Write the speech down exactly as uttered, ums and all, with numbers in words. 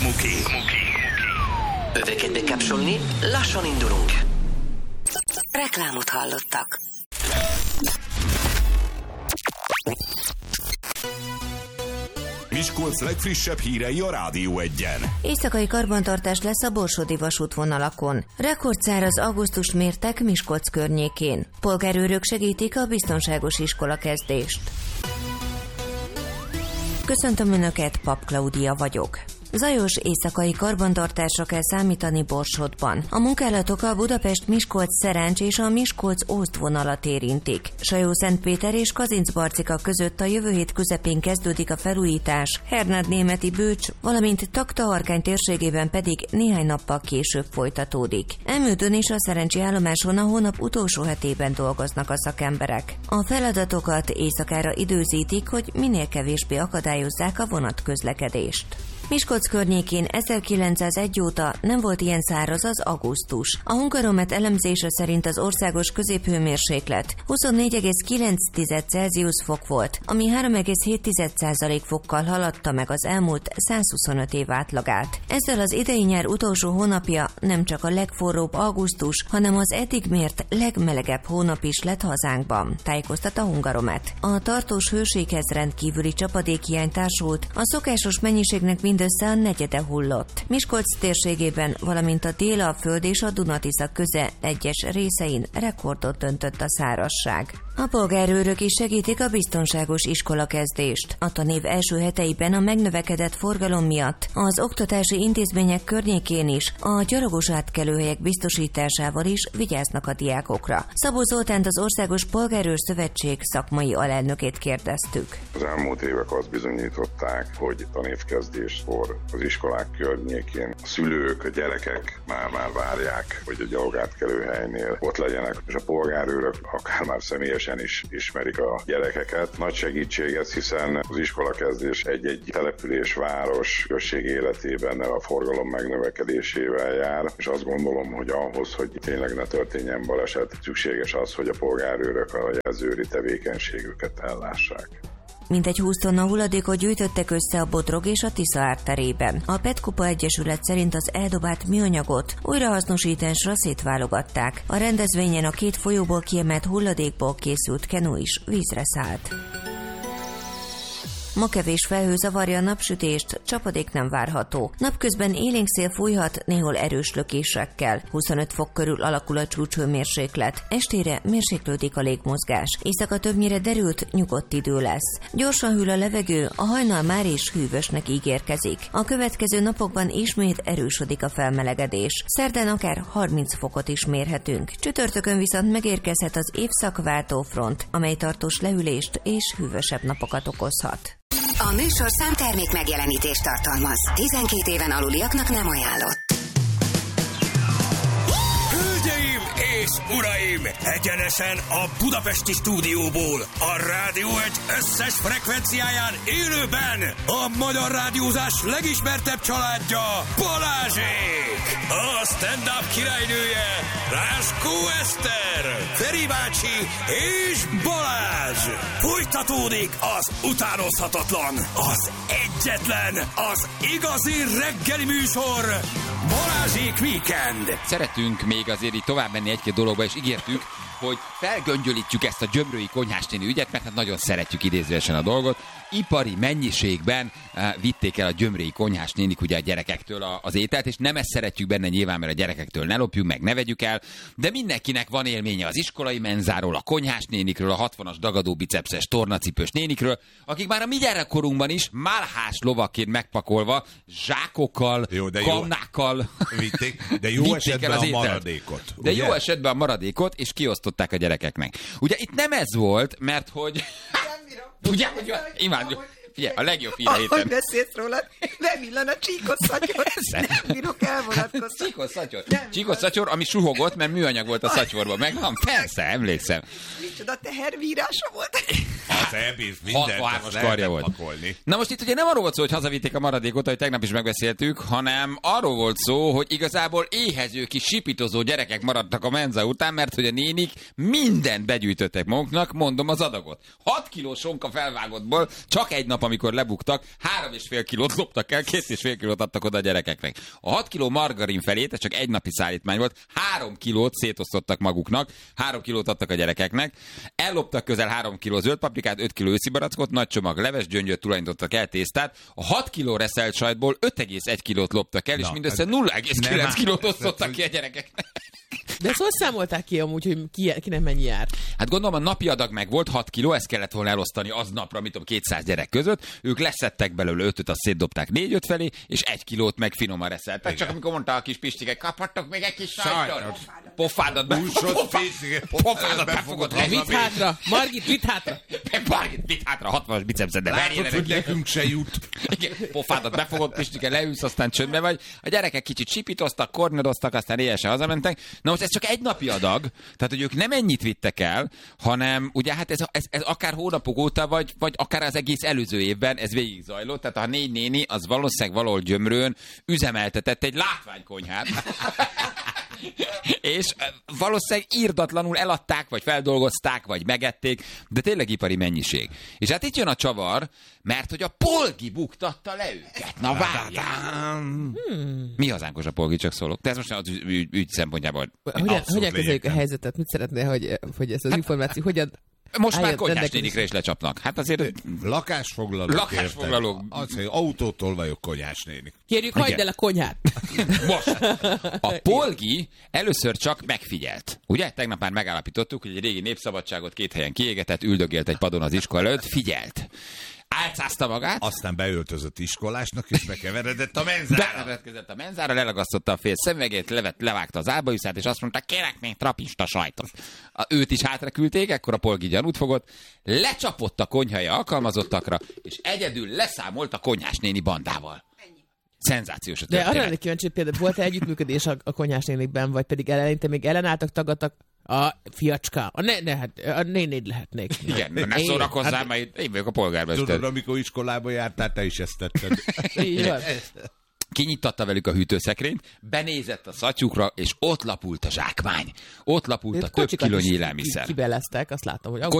Muki. Öveket bekapcsolni, lassan indulunk. Reklámot hallottak. Miskolc legfrissebb hírei a Rádió Egyen. Éjszakai karbantartás lesz a borsodi vasútvonalakon. Rekordszáraz augusztust mértek Miskolc környékén. Polgárőrök segítik a biztonságos iskolakezdést. Köszöntöm Önöket, Pap Klaudia vagyok. Zajos éjszakai karbantartásra kell számítani Borsodban. A munkálatok a Budapest-Miskolc-Szerencs és a Miskolc-Ózd vonalat érintik. Sajó-Szentpéter és Kazincbarcika között a jövő hét közepén kezdődik a felújítás, Hernád-Németi Bőcs, valamint Taktaharkány térségében pedig néhány nappal később folytatódik. Emődön és a szerencsi állomáson a hónap utolsó hetében dolgoznak a szakemberek. A feladatokat éjszakára időzítik, hogy minél kevésbé akadályozzák a vonatközlekedést. Miskolc környékén ezerkilencszázegy óta nem volt ilyen száraz az augusztus. A Hungaromet elemzése szerint az országos középhőmérséklet huszonnégy egész kilenc Celsius fok volt, ami három egész hét százalék fokkal haladta meg az elmúlt százhuszonöt év átlagát. Ezzel az idei nyár utolsó hónapja nem csak a legforróbb augusztus, hanem az eddig mért legmelegebb hónap is lett hazánkban, tájékoztat a Hungaromet. A tartós hőséghez rendkívüli csapadékhiány társult, a szokásos mennyiségnek mind össze a negyede hullott. Miskolc térségében, valamint a Dél-Alföld és a Dunatisza köze egyes részein rekordot döntött a szárazság. A polgárőrök is segítik a biztonságos iskolakezdést. A tanév első heteiben a megnövekedett forgalom miatt az oktatási intézmények környékén is a gyalogos átkelőhelyek biztosításával is vigyáznak a diákokra. Szabó Zoltánt, az Országos Polgárőr Szövetség szakmai alelnökét kérdeztük. Az elmúlt évek azt bizonyították, hogy tanévkezdéskor az iskolák környékén a szülők, a gyerekek már-már várják, hogy a gyalogátkelőhelynél ott legyenek, és a polgárőrök akár már személyesen is ismerik a gyerekeket. Nagy segítség ez, hiszen az iskolakezdés egy-egy település, város, község életében a forgalom megnövekedésével jár, és azt gondolom, hogy ahhoz, hogy tényleg ne történjen baleset, szükséges az, hogy a polgárőrök a jelzőri tevékenységüket ellássák. Mintegy húsz tonna hulladékot gyűjtöttek össze a Bodrog és a Tisza árterében. A Petkupa Egyesület szerint az eldobált műanyagot újrahasznosításra szétválogatták. A rendezvényen a két folyóból kiemelt hulladékból készült kenu is vízre szállt. Ma kevés felhő zavarja a napsütést, csapadék nem várható. Napközben élénk szél fújhat, néhol erős lökésekkel. huszonöt fok körül alakul a csúcshőmérséklet. Estére mérséklődik a légmozgás. Éjszaka többnyire derült, nyugodt idő lesz. Gyorsan hűl a levegő, a hajnal már is hűvösnek ígérkezik. A következő napokban ismét erősödik a felmelegedés. Szerdán akár harminc fokot is mérhetünk. Csütörtökön viszont megérkezhet az évszakváltó front, amely tartós lehűlést és hűvösebb napokat okozhat. A műsorszám termék megjelenítést tartalmaz. tizenkét éven aluliaknak nem ajánlott. Hölgyeim és uraim! Egyenesen a budapesti stúdióból, a Rádió Egy összes frekvenciáján élőben a magyar rádiózás legismertebb családja, Balázsék! A stand-up királynője, Ráskó Eszter, Feri bácsi és Balázs! Folytatódik az utánozhatatlan, az egyetlen, az igazi reggeli műsor, Balázsék Weekend! Szeretünk még azért így tovább menni egy-két dologba, és ígértük, hogy felgöngyölítjük ezt a gyömrői konyhásnéni ügyet, mert hát nagyon szeretjük idézőesen a dolgot. Ipari mennyiségben uh, vitték el a gyömrői konyhásnénik ugye a gyerekektől a, az ételt, és nem ezt szeretjük benne nyilván, mert a gyerekektől ne lopjuk, meg ne vegyük el, de mindenkinek van élménye az iskolai menzáról, a konyhásnénikről, a hatvanas dagadó bicepszes tornacipős nénikről, akik már a mi gyerekkorunkban is málhás lovakként megpakolva, zsákokkal, jó, kamnákkal vitték, de jó vitték esetben a maradékot. De ugye? jó esetben a maradékot, és kiosztották a gyerekeknek. Ugye itt nem ez volt, mert hogy... Ugye, hogy imádjuk. Figyelj, a legjobb hír a héten. Ahogy beszélsz rólad, bevillan a csíkos szatyor, ezt nem bírok elvonatkozni. Csíkos szatyor. Csíkos szatyor, ami suhogott, mert műanyag volt a szatyorban. Megvan? Persze, emlékszem. Micsoda tehervírása volt. az ebész mindent, hatvanhármas karja volt. Pakolni. Na most itt ugye nem arról volt szó, hogy hazavitték a maradékot, ahogy tegnap is megbeszéltük, hanem arról volt szó, hogy igazából éhező kis sipitozó gyerekek maradtak a menza után, mert hogy a nénik mindent begyűjtöttek maguknak, mondom az adagot. hat kiló sonka felvágottból csak egy nap, amikor lebuktak, három és fél kilót loptak el, két és fél kilót adtak oda a gyerekeknek. A hat kiló margarin felét, ez csak egy napi szállítmány volt, három kilót szétosztottak maguknak, három kilót adtak a gyerekeknek, elloptak közel három kiló zöld paprikát, öt kiló őszi barackot, nagy csomag leves gyöngyöt tulajdonítottak el, tésztát, a hat kiló reszelt sajtból öt egész egy kilót loptak el, na, és mindössze nulla egész kilenc kilót osztottak ki a gyerekeknek. De ezt hogy számolták ki amúgy, hogy ki, ki nem mennyi jár? Hát gondolom a napi adag meg volt hat kiló, ezt kellett volna elosztani aznapra, mit tudom, kétszáz gyerek között. Ők leszettek belőle ötöt, azt szétdobták négy-öt felé, és egy kilót meg finoman reszeltek. Csak amikor mondta a kis Pistikek, kaphattok még egy kis sajtot. Pofádat befogott. Vitt hátra, Margit, vitt hátra. Margit, vitt hátra, hatvanas bicepszed, de látod, hogy nekünk se jut. Pofádat befogott, Pistike, leülsz, aztán csöndbe vagy. A gyerekek kicsit sipítoztak, kornedoztak, aztán éjjel hazamentek. Na most ez csak egy napi adag, tehát hogy ők nem ennyit vittek el, hanem ugye hát ez, ez, ez akár hónapok óta, vagy, vagy akár az egész előző évben ez végig zajlott, tehát a négy néni az valószínűleg valahol Gyömrőn üzemeltetett egy látványkonyhát. És valószínűleg írdatlanul eladták, vagy feldolgozták, vagy megették, de tényleg ipari mennyiség. És hát itt jön a csavar, mert hogy a Polgi buktatta le őket. Na várjál! Hmm. Mi hazánkos a Polgi, csak szólok. De ez most az ügy, ügy, ügy szempontjából. Hogyan, hogyan kezeljük a helyzetet? Mit szeretnél, hogy, hogy ez az hát, információ hogyan... Most már konyhás nénikre is lecsapnak. Hát azért... Lakásfoglalók. Lakásfoglalók. Az, hogy autótól vagyok konyhás nénik. Kérjük, hagyd el a konyhát. Most. A Polgi először csak megfigyelt. Ugye? Tegnap már megállapítottuk, hogy egy régi népszabadságot két helyen kiégetett, üldögélt egy padon az iskola előtt. Figyelt. Álcázta magát. Aztán beöltözött iskolásnak, és bekeveredett a menzára. Bekeveredett a menzára, lelagasztotta a fél szemüvegét, levet, levágta az álbajuszát, és azt mondta, kérek még trapista sajtot. A, őt is hátraküldték, ekkor a Polgi gyanút fogott, lecsapott a konyhaja alkalmazottakra, és egyedül leszámolt a konyhás néni bandával. Szenzációs a történet. De arra lennék kíváncsi, hogy például volt-e együttműködés a, a konyhás nénikben, vagy pedig eleinte még ellenálltak, tagadtak? A fiacska, a, ne, ne, hát, a nénéd lehetnék. Igen, ne szórakozzál, hát, mert én vagyok a polgármester. Tudod, amikor iskolába jártál, te is ezt tetted. Így van. Kinyitatta velük a hűtőszekrényt, benézett a szatyukra, és ott lapult a zsákmány. Ott lapult a több kilónyi élelmiszer. Kibeleztek, azt láttam, hogy